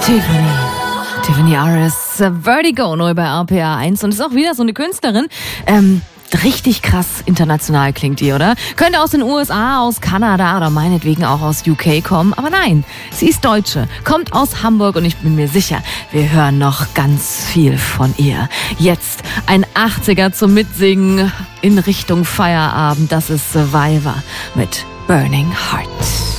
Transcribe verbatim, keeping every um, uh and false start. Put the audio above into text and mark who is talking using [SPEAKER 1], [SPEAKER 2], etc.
[SPEAKER 1] Tiffany. Tiffany Aris, Vertigo, neu bei R P R eins. Und ist auch wieder so eine Künstlerin. Ähm, richtig krass international klingt die, oder? Könnte aus den U S A, aus Kanada oder meinetwegen auch aus U K kommen. Aber nein, sie ist Deutsche, kommt aus Hamburg und ich bin mir sicher, wir hören noch ganz viel von ihr. Jetzt ein achtziger zum Mitsingen in Richtung Feierabend. Das ist Survivor mit Burning Heart.